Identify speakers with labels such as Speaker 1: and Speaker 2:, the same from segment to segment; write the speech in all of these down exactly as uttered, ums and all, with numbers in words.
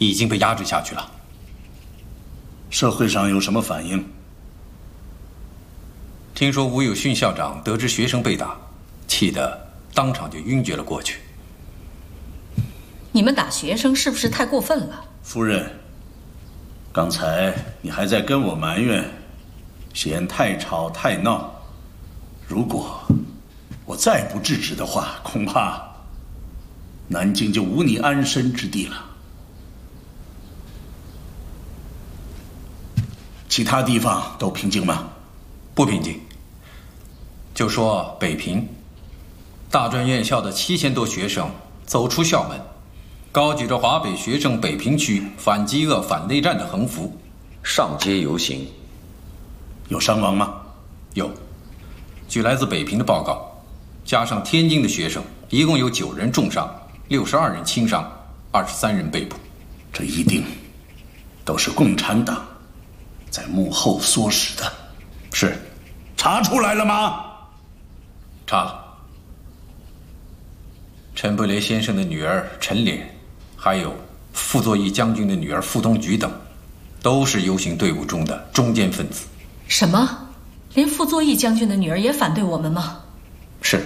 Speaker 1: 已经被压制下去了。
Speaker 2: 社会上有什么反应？
Speaker 1: 听说吴有训校长得知学生被打，气得当场就晕厥了过去。
Speaker 3: 你们打学生是不是太过分了？
Speaker 2: 夫人，刚才你还在跟我埋怨，嫌太吵太闹。如果我再不制止的话，恐怕南京就无你安身之地了。其他地方都平静吗？
Speaker 1: 不平静。就说北平，大专院校的七千多学生走出校门，高举着华北学生北平区反饥饿、反内战的横幅，
Speaker 4: 上街游行。
Speaker 2: 有伤亡吗？
Speaker 1: 有。据来自北平的报告，加上天津的学生，一共有九人重伤，六十二人轻伤，二十三人被捕。
Speaker 2: 这一定都是共产党在幕后唆使的。
Speaker 1: 是。
Speaker 2: 查出来了吗？
Speaker 1: 查了。陈伯雷先生的女儿陈琏，还有傅作义将军的女儿傅冬菊等，都是游行队伍中的中坚分子。
Speaker 3: 什么？连傅作义将军的女儿也反对我们吗？
Speaker 1: 是。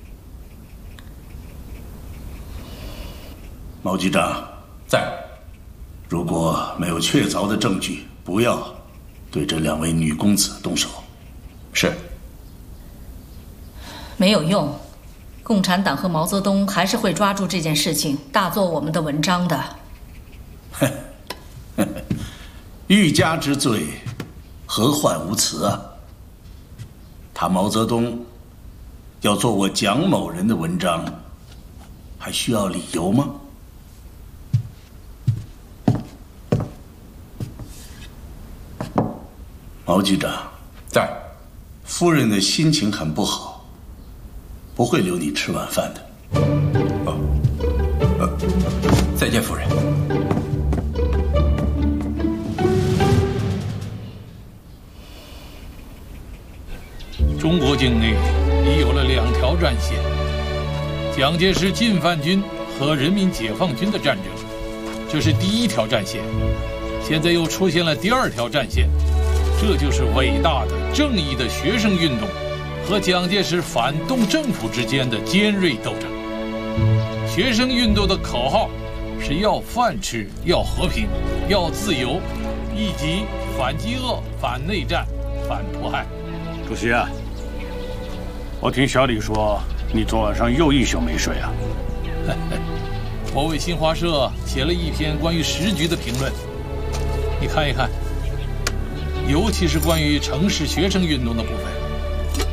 Speaker 2: 毛局长
Speaker 1: 在。
Speaker 2: 如果没有确凿的证据，不要对这两位女公子动手。
Speaker 1: 是。
Speaker 3: 没有用，共产党和毛泽东还是会抓住这件事情，大做我们的文章的。
Speaker 2: 欲加之罪，何患无辞啊！他毛泽东要做我蒋某人的文章，还需要理由吗？毛局长
Speaker 1: 在。
Speaker 2: 夫人的心情很不好，不会留你吃晚饭的。
Speaker 1: 哦，呃，再见，夫人。
Speaker 5: 中国境内已有了两条战线：蒋介石进犯军和人民解放军的战争，这是第一条战线。现在又出现了第二条战线，这就是伟大的正义的学生运动和蒋介石反动政府之间的尖锐斗争。学生运动的口号是要饭吃，要和平，要自由，以及反饥饿、反内战、反迫害。
Speaker 6: 主席啊，我听小李说你昨晚上又一宿没睡啊。
Speaker 5: 我为新华社写了一篇关于时局的评论，你看一看，尤其是关于城市学生运动的部分，